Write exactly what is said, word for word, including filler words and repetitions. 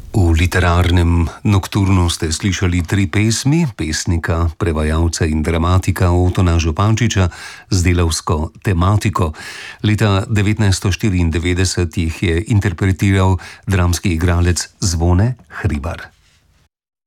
V literarnem nokturnu ste slišali tri pesmi pesnika, prevajalca in dramatika Otona Župančiča z delavsko tematiko. Leta devetnajststo štiriindevetdeset jih je interpretiral dramski igralec Zvone Hribar.